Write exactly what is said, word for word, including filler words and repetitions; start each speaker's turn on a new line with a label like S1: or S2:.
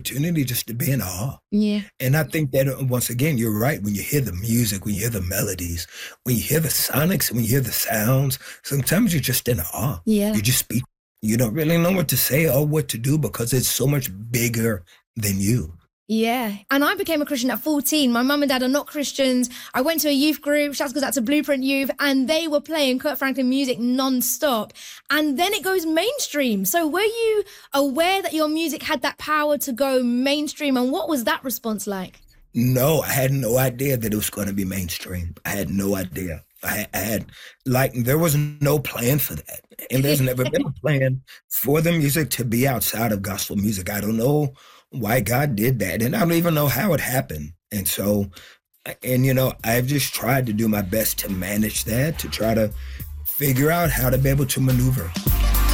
S1: opportunity just to be in awe.
S2: Yeah.
S1: And I think that, uh, once again, you're right. When you hear the music, when you hear the melodies, when you hear the sonics, when you hear the sounds, sometimes you're just in awe.
S2: Yeah.
S1: You just speak. You don't really know what to say or what to do because it's so much bigger than you.
S2: Yeah. And I became a Christian at fourteen. My mum and dad are not Christians. I went to a youth group, shouts goes out to Blueprint Youth, and they were playing Kirk Franklin music non-stop. And then it goes mainstream. So were you aware that your music had that power to go mainstream? And what was that response like?
S1: No, I had no idea that it was going to be mainstream. I had no idea. I, I had, like, there was no plan for that. And there's never been a plan for the music to be outside of gospel music. I don't know why God did that. And I don't even know how it happened. And so, and, you know, I've just tried to do my best to manage that, to try to figure out how to be able to maneuver.